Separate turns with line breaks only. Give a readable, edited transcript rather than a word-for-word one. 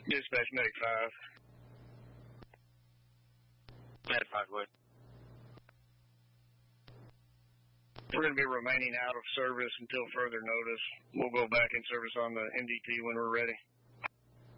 Dispatch Medic 5.
Med 5, go ahead.
We're going to be remaining out of service until further notice. We'll go back in service on the MDT when we're ready.